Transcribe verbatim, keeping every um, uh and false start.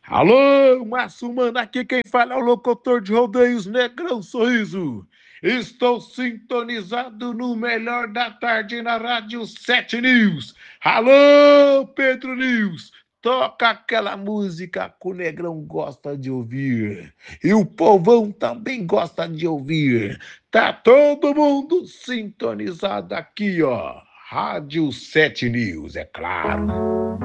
Alô, Massumana, aqui quem fala é o locutor de rodeios Negrão Sorriso. Estou sintonizado no melhor da tarde na Rádio sete News. Alô, Pedro News, toca aquela música que o Negrão gosta de ouvir. E o povão também gosta de ouvir. Tá todo mundo sintonizado aqui, ó. Rádio sete News, é claro.